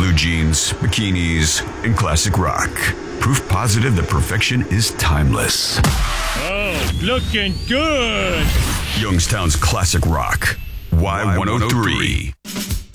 Blue jeans, bikinis, and classic rock. Proof positive that perfection is timeless. Oh, looking good. Youngstown's classic rock. Y103.